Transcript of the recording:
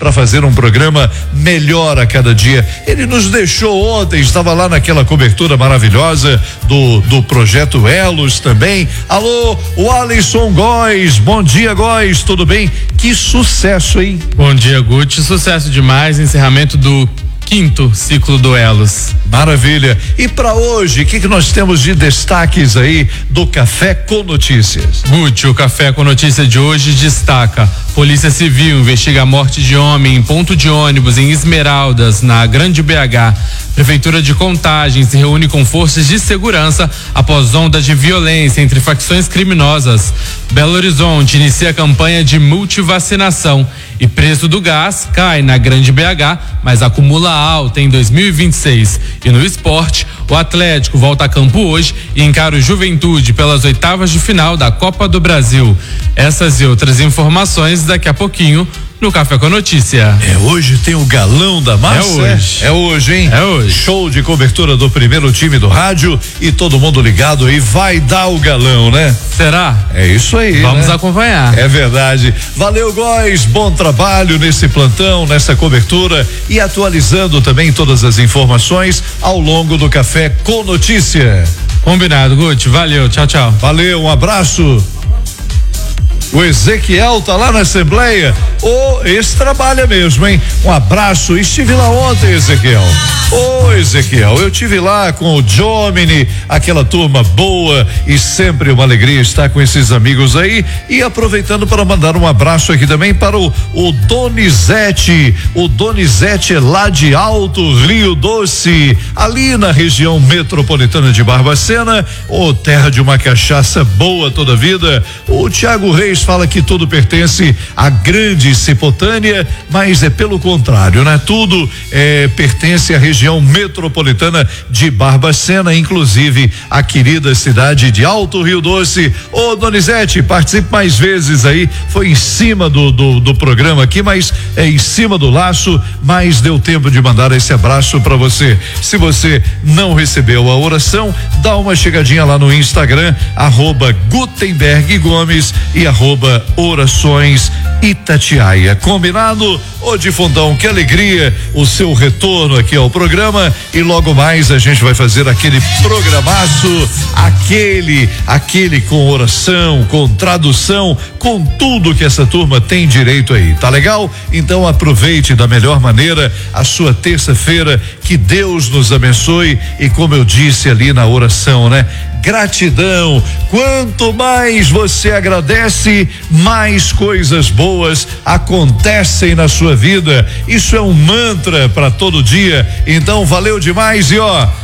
para fazer um programa melhor a cada dia. Ele nos deixou ontem, estava lá naquela cobertura maravilhosa do projeto Elos também. Alô, o Alisson Góes, bom dia, Góes, tudo bem? Que sucesso, hein? Bom dia, Guti, sucesso demais, encerramento do 5º ciclo do Elos. Maravilha. E para hoje, o que nós temos de destaques aí do Café com Notícias? Guti, o Café com Notícia de hoje destaca: Polícia Civil investiga a morte de homem em ponto de ônibus em Esmeraldas, na Grande BH. Prefeitura de Contagem se reúne com forças de segurança após ondas de violência entre facções criminosas. Belo Horizonte inicia campanha de multivacinação e preço do gás cai na Grande BH, mas acumula alta em 2026. E no esporte, o Atlético volta a campo hoje e encara o Juventude pelas oitavas de final da Copa do Brasil. Essas e outras informações daqui a pouquinho no Café com Notícia. Hoje tem o Galão da Massa? É hoje, hein? É hoje. Show de cobertura do primeiro time do rádio e todo mundo ligado aí, vai dar o galão, né? Será? É isso aí, Vamos né? acompanhar. É verdade. Valeu, Góes, bom trabalho nesse plantão, nessa cobertura e atualizando também todas as informações ao longo do Café com Notícia. Combinado, Guti, valeu, tchau, tchau. Valeu, um abraço. O Ezequiel tá lá na Assembleia. Esse trabalha mesmo, hein? Um abraço. Estive lá ontem, Ezequiel. Ezequiel, eu tive lá com o Jomini, aquela turma boa e sempre uma alegria estar com esses amigos aí e aproveitando para mandar um abraço aqui também para o Donizete. O Donizete é lá de Alto Rio Doce, ali na região metropolitana de Barbacena, terra de uma cachaça boa toda a vida. O Tiago Reis fala que tudo pertence à Grande Cipotânea, mas é pelo contrário, né? Tudo pertence à região metropolitana de Barbacena, inclusive a querida cidade de Alto Rio Doce. Donizete, participe mais vezes aí, foi em cima do programa aqui, mas é em cima do laço, mas deu tempo de mandar esse abraço para você. Se você não recebeu a oração, dá uma chegadinha lá no Instagram, @Gutenberg Gomes e @Orações Itatiaia. Combinado? Ô Difundão, que alegria o seu retorno aqui ao programa e logo mais a gente vai fazer aquele programaço, aquele com oração, com tradução, com tudo que essa turma tem direito aí, tá legal? Então aproveite da melhor maneira a sua terça-feira, que Deus nos abençoe e como eu disse ali na oração, né? Gratidão. Quanto mais você agradece, mais coisas boas acontecem na sua vida. Isso é um mantra para todo dia. Então valeu demais e